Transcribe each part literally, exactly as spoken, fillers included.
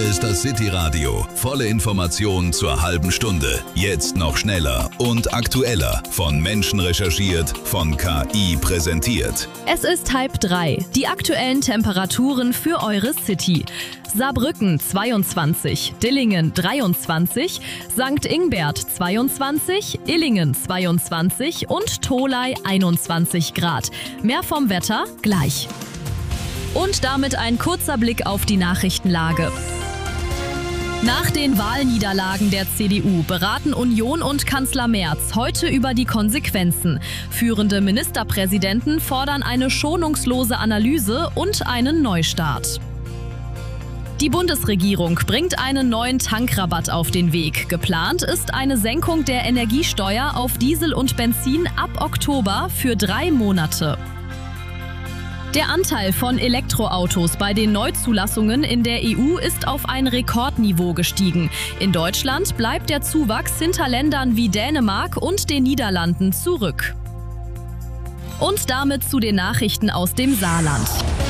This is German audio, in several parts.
ist das City-Radio. Volle Informationen zur halben Stunde. Jetzt noch schneller und aktueller. Von Menschen recherchiert, von K I präsentiert. Es ist halb drei. Die aktuellen Temperaturen für eure City. Saarbrücken zweiundzwanzig, Dillingen dreiundzwanzig, Sankt Ingbert zweiundzwanzig, Illingen zweiundzwanzig und Tholey einundzwanzig Grad. Mehr vom Wetter gleich. Und damit ein kurzer Blick auf die Nachrichtenlage. Nach den Wahlniederlagen der C D U beraten Union und Kanzler Merz heute über die Konsequenzen. Führende Ministerpräsidenten fordern eine schonungslose Analyse und einen Neustart. Die Bundesregierung bringt einen neuen Tankrabatt auf den Weg. Geplant ist eine Senkung der Energiesteuer auf Diesel und Benzin ab Oktober für drei Monate. Der Anteil von Elektroautos bei den Neuzulassungen in der E U ist auf ein Rekordniveau gestiegen. In Deutschland bleibt der Zuwachs hinter Ländern wie Dänemark und den Niederlanden zurück. Und damit zu den Nachrichten aus dem Saarland.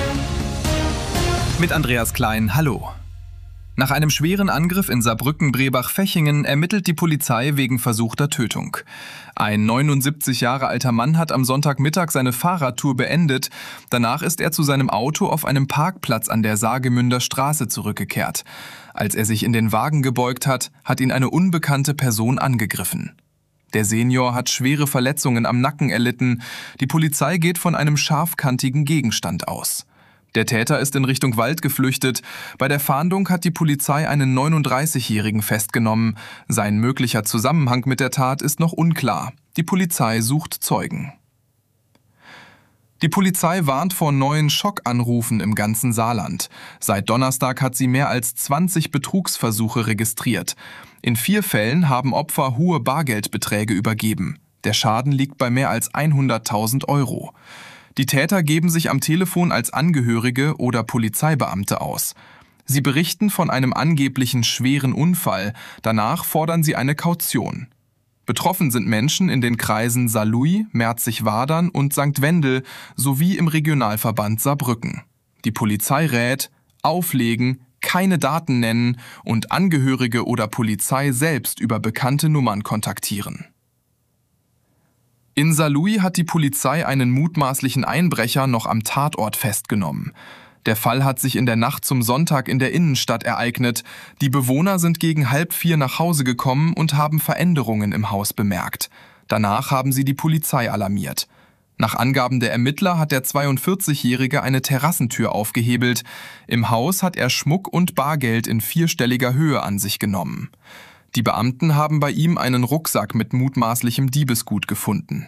Mit Andreas Klein, hallo. Nach einem schweren Angriff in Saarbrücken-Brebach-Fechingen ermittelt die Polizei wegen versuchter Tötung. Ein neunundsiebzig Jahre alter Mann hat am Sonntagmittag seine Fahrradtour beendet. Danach ist er zu seinem Auto auf einem Parkplatz an der Saargemünder Straße zurückgekehrt. Als er sich in den Wagen gebeugt hat, hat ihn eine unbekannte Person angegriffen. Der Senior hat schwere Verletzungen am Nacken erlitten. Die Polizei geht von einem scharfkantigen Gegenstand aus. Der Täter ist in Richtung Wald geflüchtet. Bei der Fahndung hat die Polizei einen neununddreißigjährigen festgenommen. Sein möglicher Zusammenhang mit der Tat ist noch unklar. Die Polizei sucht Zeugen. Die Polizei warnt vor neuen Schockanrufen im ganzen Saarland. Seit Donnerstag hat sie mehr als zwanzig Betrugsversuche registriert. In vier Fällen haben Opfer hohe Bargeldbeträge übergeben. Der Schaden liegt bei mehr als hunderttausend Euro. Die Täter geben sich am Telefon als Angehörige oder Polizeibeamte aus. Sie berichten von einem angeblichen schweren Unfall. Danach fordern sie eine Kaution. Betroffen sind Menschen in den Kreisen Saarlouis, Merzig-Wadern und Sankt Wendel sowie im Regionalverband Saarbrücken. Die Polizei rät: auflegen, keine Daten nennen und Angehörige oder Polizei selbst über bekannte Nummern kontaktieren. In Saarlouis hat die Polizei einen mutmaßlichen Einbrecher noch am Tatort festgenommen. Der Fall hat sich in der Nacht zum Sonntag in der Innenstadt ereignet. Die Bewohner sind gegen halb vier nach Hause gekommen und haben Veränderungen im Haus bemerkt. Danach haben sie die Polizei alarmiert. Nach Angaben der Ermittler hat der zweiundvierzigjährige eine Terrassentür aufgehebelt. Im Haus hat er Schmuck und Bargeld in vierstelliger Höhe an sich genommen. Die Beamten haben bei ihm einen Rucksack mit mutmaßlichem Diebesgut gefunden.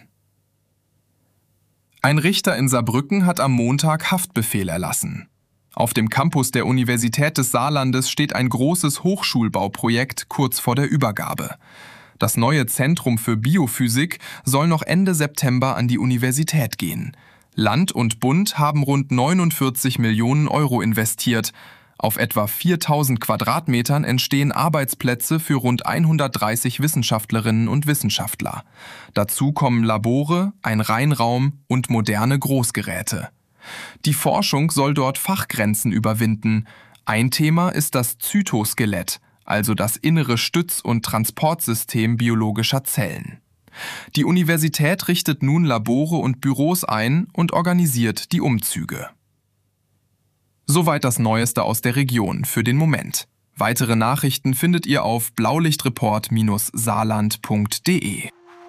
Ein Richter in Saarbrücken hat am Montag Haftbefehl erlassen. Auf dem Campus der Universität des Saarlandes steht ein großes Hochschulbauprojekt kurz vor der Übergabe. Das neue Zentrum für Biophysik soll noch Ende September an die Universität gehen. Land und Bund haben rund neunundvierzig Millionen Euro investiert. Auf etwa viertausend Quadratmetern entstehen Arbeitsplätze für rund hundertdreißig Wissenschaftlerinnen und Wissenschaftler. Dazu kommen Labore, ein Reinraum und moderne Großgeräte. Die Forschung soll dort Fachgrenzen überwinden. Ein Thema ist das Zytoskelett, also das innere Stütz- und Transportsystem biologischer Zellen. Die Universität richtet nun Labore und Büros ein und organisiert die Umzüge. Soweit das Neueste aus der Region für den Moment. Weitere Nachrichten findet ihr auf blaulichtreport saarland punkt de.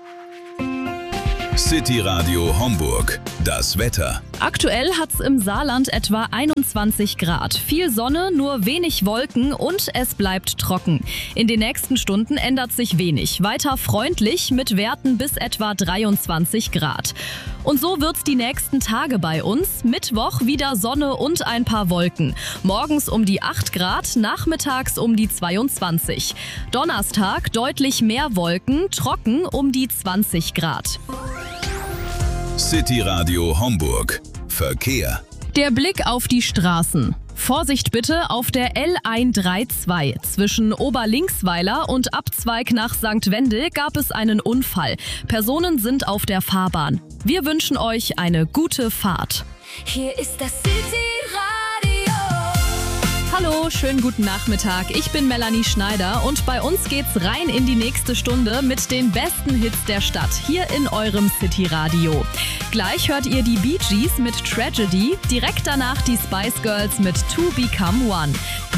City Radio Homburg. Das Wetter. Aktuell hat's im Saarland etwa einundzwanzig Grad. Viel Sonne, nur wenig Wolken und es bleibt trocken. In den nächsten Stunden ändert sich wenig. Weiter freundlich mit Werten bis etwa dreiundzwanzig Grad. Und so wird's die nächsten Tage bei uns. Mittwoch wieder Sonne und ein paar Wolken. Morgens um die acht Grad, nachmittags um die zweiundzwanzig. Donnerstag deutlich mehr Wolken, trocken um die zwanzig Grad. City Radio Homburg. Verkehr. Der Blick auf die Straßen. Vorsicht bitte, auf der L hundertzweiunddreißig zwischen Oberlinksweiler und Abzweig nach Sankt Wendel gab es einen Unfall. Personen sind auf der Fahrbahn. Wir wünschen euch eine gute Fahrt. Hier ist das City Radio. Hallo, schönen guten Nachmittag. Ich bin Melanie Schneider und bei uns geht's rein in die nächste Stunde mit den besten Hits der Stadt hier in eurem City Radio. Gleich hört ihr die Bee Gees mit Tragedy, direkt danach die Spice Girls mit To Become One.